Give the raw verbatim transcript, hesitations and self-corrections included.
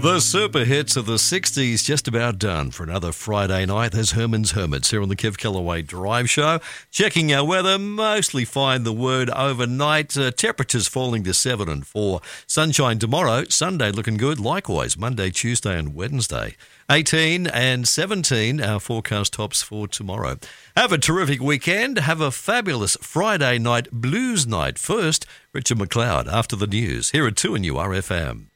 The super hits of the sixties just about done for another Friday night. There's Herman's Hermits here on the Kev Callaway Drive Show. Checking our weather, mostly fine the word overnight. Uh, temperatures falling to seven and four. Sunshine tomorrow. Sunday looking good. Likewise, Monday, Tuesday and Wednesday. eighteen and seventeen, our forecast tops for tomorrow. Have a terrific weekend. Have a fabulous Friday night blues night. First, Richard McLeod after the news here at two and U R F M.